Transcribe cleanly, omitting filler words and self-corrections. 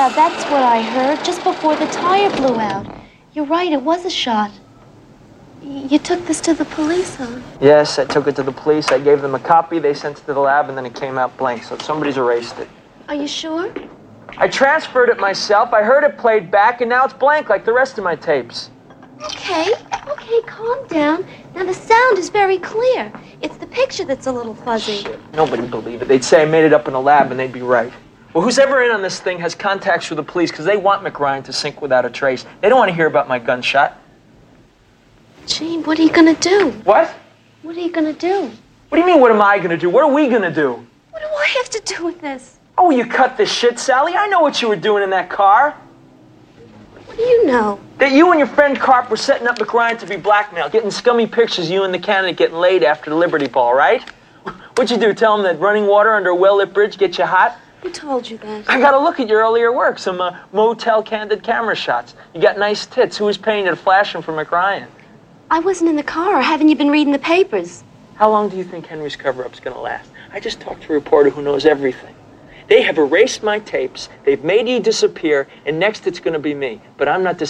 Yeah, that's what I heard, just before the tire blew out. You're right, it was a shot. You took this to the police, huh? Yes, I took it to the police. I gave them a copy. They sent it to the lab, and then it came out blank. So somebody's erased it. Are you sure? I transferred it myself. I heard it played back, and now it's blank like the rest of my tapes. Okay, calm down. Now, the sound is very clear. It's the picture that's a little fuzzy. Shit, nobody'd believe it. They'd say I made it up in a lab, and they'd be right. Well, who's ever in on this thing has contacts with the police because they want McRyan to sink without a trace. They don't want to hear about my gunshot. Gene, what are you gonna do? What? What are you gonna do? What do you mean, what am I going to do? What are we going to do? What do I have to do with this? Oh, you cut this shit, Sally. I know what you were doing in that car. What do you know? That you and your friend Carp were setting up McRyan to be blackmailed, getting scummy pictures of you and the candidate getting laid after the Liberty Ball, right? What'd you do, tell him that running water under a well-lit bridge gets you hot? Who told you that? I got a look at your earlier work, some motel candid camera shots. You got nice tits. Who was paying you to flash them for McRyan? I wasn't in the car. Haven't you been reading the papers? How long do you think Henry's cover-up's gonna last? I just talked to a reporter who knows everything. They have erased my tapes, they've made you disappear, and next it's gonna be me. But I'm not